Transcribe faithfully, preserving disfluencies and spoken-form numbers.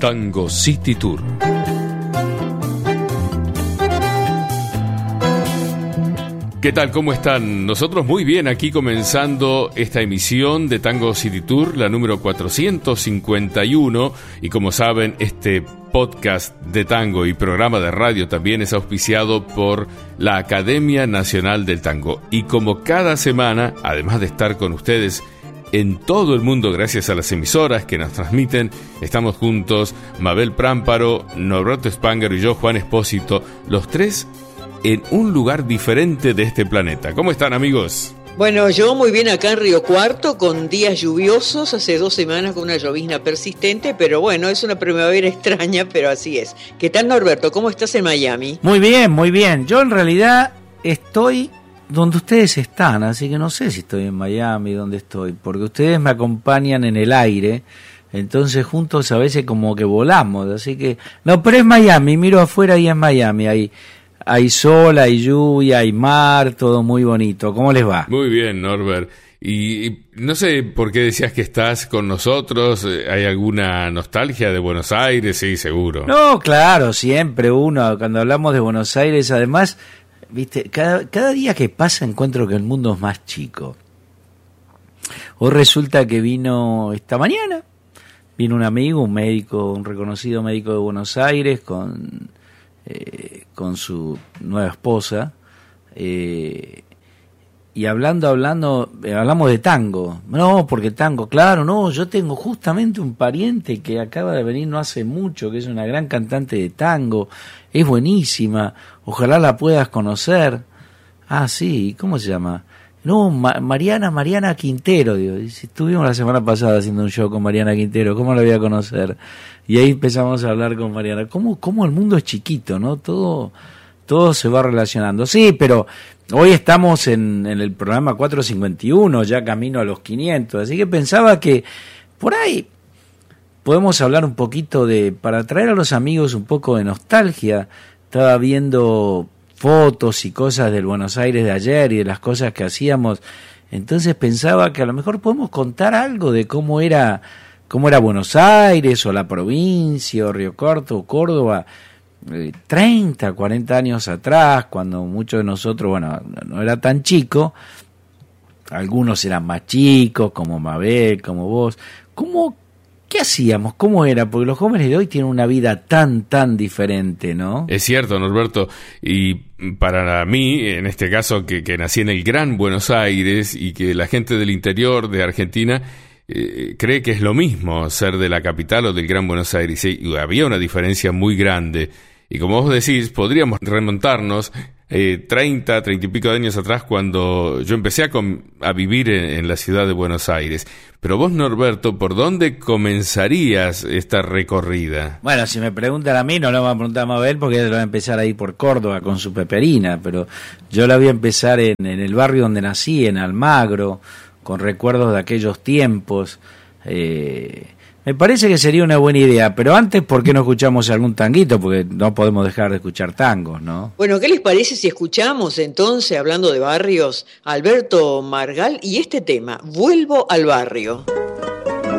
Tango City Tour. ¿Qué tal? ¿Cómo están? Nosotros muy bien, aquí comenzando esta emisión de Tango City Tour, la número cuatrocientos cincuenta y uno, y como saben, este podcast de tango y programa de radio también es auspiciado por la Academia Nacional del Tango. Y como cada semana, además de estar con ustedes en todo el mundo gracias a las emisoras que nos transmiten, estamos juntos, Mabel Prámparo, Norberto Spangaro y yo, Juan Espósito, los tres en un lugar diferente de este planeta. ¿Cómo están, amigos? Bueno, yo muy bien acá en Río Cuarto, con días lluviosos, hace dos semanas con una llovizna persistente, pero bueno, es una primavera extraña, pero así es. ¿Qué tal, Norberto? ¿Cómo estás en Miami? Muy bien, muy bien. Yo en realidad estoy donde ustedes están, así que no sé si estoy en Miami, dónde estoy, porque ustedes me acompañan en el aire, entonces juntos a veces como que volamos, así que... No, pero es Miami, miro afuera y es Miami, hay... Hay sol, hay lluvia, hay mar, todo muy bonito. ¿Cómo les va? Muy bien, Norbert. Y, y no sé por qué decías que estás con nosotros. ¿Hay alguna nostalgia de Buenos Aires? Sí, seguro. No, claro, siempre uno, cuando hablamos de Buenos Aires, además, viste, cada, cada día que pasa encuentro que el mundo es más chico. Hoy resulta que vino esta mañana, vino un amigo, un médico, un reconocido médico de Buenos Aires, con... Eh, con su nueva esposa, eh, y hablando, hablando, eh, hablamos de tango. No, porque tango, claro, no, yo tengo justamente un pariente que acaba de venir no hace mucho, que es una gran cantante de tango, es buenísima, ojalá la puedas conocer. Ah, sí, ¿cómo se llama? No, Ma- Mariana, Mariana Quintero, digo. Estuvimos la semana pasada haciendo un show con Mariana Quintero, ¿cómo la voy a conocer? Y ahí empezamos a hablar con Mariana. ¿Cómo, cómo el mundo es chiquito, no? Todo, todo se va relacionando. Sí, pero hoy estamos en, en el programa cuatrocientos cincuenta y uno, ya camino a los quinientos, así que pensaba que por ahí podemos hablar un poquito de, para traer a los amigos un poco de nostalgia. Estaba viendo fotos y cosas del Buenos Aires de ayer y de las cosas que hacíamos, entonces pensaba que a lo mejor podemos contar algo de cómo era cómo era Buenos Aires o la provincia o Río Cuarto o Córdoba eh, treinta, cuarenta años atrás, cuando muchos de nosotros, bueno, no era tan chico, algunos eran más chicos, como Mabel, como vos. ¿Cómo ¿Qué hacíamos? ¿Cómo era? Porque los jóvenes de hoy tienen una vida tan, tan diferente, ¿no? Es cierto, Norberto. Y para mí, en este caso, que, que nací en el Gran Buenos Aires y que la gente del interior de Argentina eh, cree que es lo mismo ser de la capital o del Gran Buenos Aires. Y había una diferencia muy grande. Y como vos decís, podríamos remontarnos eh, treinta, treinta y pico de años atrás, cuando yo empecé a, com- a vivir en, en la ciudad de Buenos Aires. Pero vos, Norberto, ¿por dónde comenzarías esta recorrida? Bueno, si me preguntan a mí, no lo va a preguntar a Mabel, porque ella lo va a empezar a ir por Córdoba con su peperina, pero yo la voy a empezar en, en el barrio donde nací, en Almagro, con recuerdos de aquellos tiempos. Eh, me parece que sería una buena idea, pero antes, ¿por qué no escuchamos algún tanguito? Porque no podemos dejar de escuchar tangos, ¿no? Bueno, ¿qué les parece si escuchamos entonces, hablando de barrios, a Alberto Margal y este tema, Vuelvo al barrio?